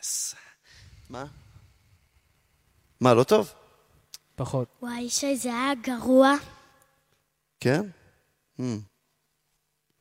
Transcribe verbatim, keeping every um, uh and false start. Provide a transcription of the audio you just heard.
אפס. מה? מה, לא טוב? פחות. וואי, שי, זה היה גרוע. כן? Hmm.